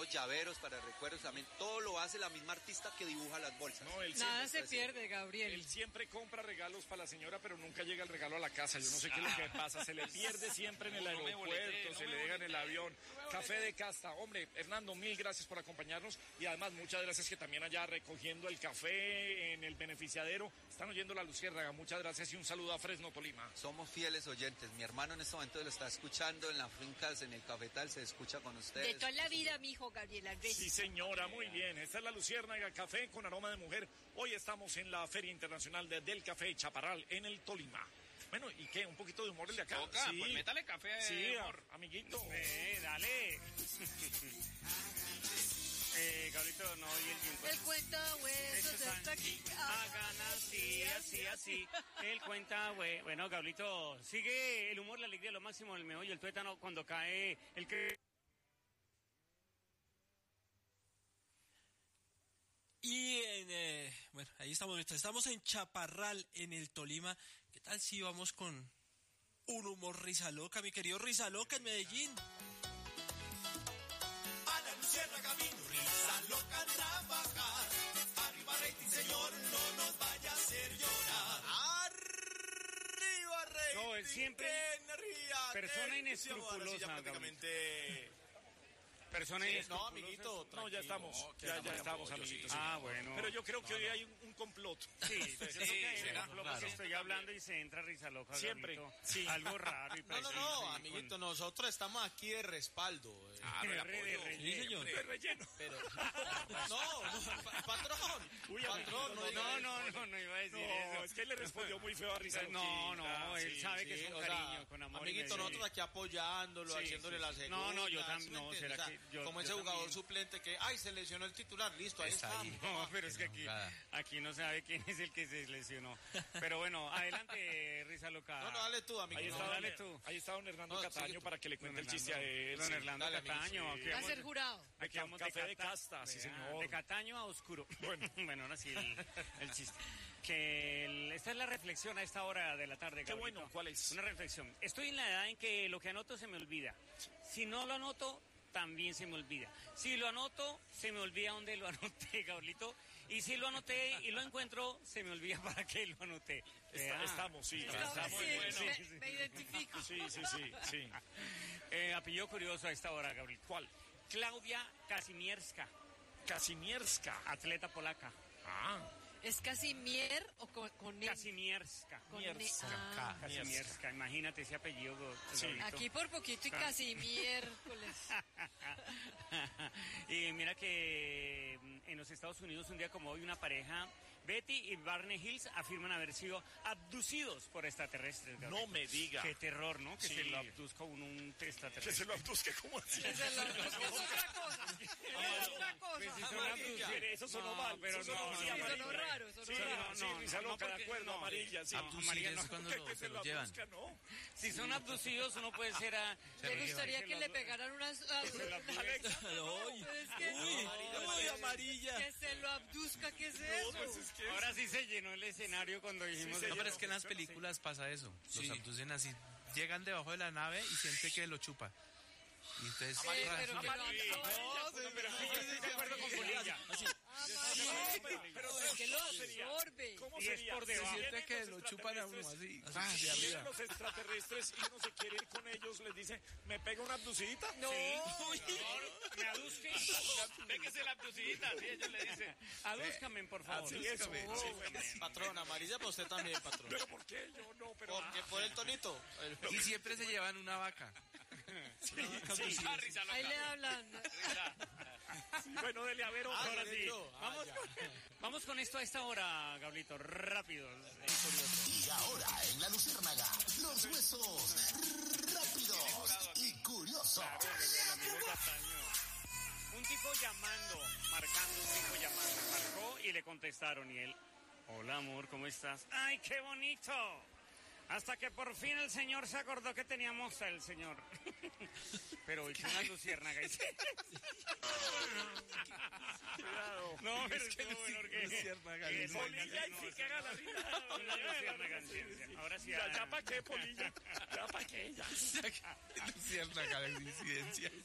tenemos llaveros para recuerdos también. Todo lo hace la misma artista que dibuja las bolsas. No, Nada se pierde, Gabriel. Él siempre compra regalos para la señora, pero nunca llega el regalo a la casa. Yo no sé qué es lo que pasa. Se le pierde siempre en el aeropuerto, se le deja en el avión. Café de Casta. Hombre, Hernando, mil gracias por acompañarnos. Y además, muchas gracias que también allá recogiendo el café en el beneficiadero. Están oyendo la Luciérnaga. Muchas gracias y un saludo a Fresno, Tolima. Somos fieles oyentes. Mi hermano en este momento lo está escuchando en las fincas, en el cafetal, se escucha con ustedes. De toda la vida, mi hijo Gabriel Andrés. Sí, señora, muy bien. Esta es la Luciérnaga Café con aroma de mujer. Hoy estamos en la Feria Internacional del Café Chaparral en el Tolima. Bueno, ¿y qué? ¿Un poquito de humor el de acá? Toca, sí. Pues métale café. Sí, amor. amiguito. Dale. Gabrielito, no oí el tiempo. El cuenta huesos está aquí. Hagan así. El cuenta bueno, Gabrielito, sigue el humor, la alegría, lo máximo, el meollo, el tuétano, cuando cae el que... Y bueno, ahí estamos en Chaparral, en el Tolima. ¿Qué tal si vamos con un humor risa loca, mi querido Risa Loca en Medellín? A la Luciérnaga vino Risa Loca a trabajar. Arriba rating, señor, no nos vaya a hacer llorar. ¡Arriba, rey! No, él siempre... Persona inescrupulosa, prácticamente... Persona inescrupulosa. No, amiguito, No, ya estamos, ya estamos, amiguitos. Ah, bueno. Pero yo creo que hoy hay un complot. Sí, porque estoy hablando y se entra Risa Loca. Siempre, Gabrielito. sí. Algo raro y preciso. No, amiguito, nosotros estamos aquí de respaldo. Sí, señor. De relleno. Pero... No, patrón. Uy, Patrón, No iba a decir eso. No, es que él le respondió muy feo a Risa Loquita. No, él Sí, sabe que es con cariño, con amor. Amiguito, nosotros aquí apoyándolo, Sí, haciéndole sí, la sí. segunda. No, yo también, ¿sí no, me será entiendes? que Como ese yo jugador también. suplente que, se lesionó el titular, listo, ahí está. No, pero es que aquí no sabe quién es el que se lesionó. Pero bueno, adelante, Risa Loca. No, dale tú, Ahí amiguito. está, dale tú. Ahí está don Hernando No, Cataño sigue tú. para que le cuente Don el chiste a él. Don sí. Orlando Dale, amigo, Cataño. sí. Aquí Va a vamos ser jurado. Aquí vamos Café de casta, sí, señor. De Cataño a oscuro. Bueno, ahora sí el chiste. Esta es la reflexión a esta hora de la tarde, Qué Gabrielito. bueno, ¿cuál es? Una reflexión. Estoy en la edad en que lo que anoto se me olvida. Si no lo anoto, también se me olvida. Si lo anoto, se me olvida dónde lo anoté, Gabrielito. Y si lo anoté y lo encuentro, se me olvida para qué lo anoté. Estamos, sí. Está muy bueno. Me identifico. Sí. Apellido curioso a esta hora, Gabriel. ¿Cuál? Claudia Kazimierska, Casimierska. atleta polaca. ¿Es Casimier o con N? Kazimierska. Con N. Ah. Kazimierska, imagínate ese apellido. Sí. Gabrielito. Aquí por poquito y casi miércoles. Y mira que en los Estados Unidos un día como hoy una pareja, Betty y Barney Hills, afirman haber sido abducidos por extraterrestres. Gabriel. No me diga. Qué terror, ¿no? Que Sí. se lo abduzca un extraterrestre. Que se lo abduzque como así. Es otra cosa. Es otra Pues si cosa. son abducidos, Eso sonó mal, pero eso sonó no, así, no, amarilla. sonó raro, sonó Sí, raro. sí, Risa Loca, de porque- acuerdo, no, amarilla, sí. no, amarilla no. es cuando Que se lo llevan. abduzca, ¿no? Si son abducidos, uno puede ser a... ¿Le gustaría que le pegaran unas... Alexa, ¡Uy! Es que... ¡Uy, amarilla! Que se lo abduzca, ¿qué es eso? pues es que... Ahora sí se llenó el escenario cuando dijimos... se No, pero es que en las Sí, sí. películas pasa eso. Los abducen así. Llegan debajo de la nave y siente que lo chupa. Y entonces... Pero que lo Amarilla. absorbe. Pero sí, yo estoy de acuerdo con Polilla. Pero Es que lo ¿cómo sería? absorbe. ¿Cómo Y es sería? por debajo. Si siente vienen que los lo chupan a uno extraterrestres, así. si de arriba. vienen los extraterrestres y uno se quiere ir con ellos, les dice, ¿me pega una abducidita? No. Me aduzque. Péguese la abducidita, sí, ellos le dicen. Adúzcame, por favor. Sí, eso. Patrón, amarilla para usted también, patrón. ¿Pero por qué? Yo no, pero... Porque por el tonito. Y siempre se llevan una vaca. Ah, Risa Loca. Ahí le hablan. Bueno, dele a ver, ahora sí. derecho. Vamos con esto a esta hora, Gablito, rápido. Y ahora en la Luciérnaga, los huesos rápidos y curiosos. Un tipo marcando un tipo llamando, marcó y le contestaron y él, hola amor, ¿cómo estás? ¡Ay, qué bonito! Hasta que por fin el señor se acordó que teníamos el señor. Pero hizo una luciérnaga y se... Cuidado. No, pero es que luciérnaga, Polilla y sí que haga la vida. Una luciérnaga en ciencia. Ahora sí. Ya para qué, Polilla. Ya para qué, ya. Luciérnaga de incidencia.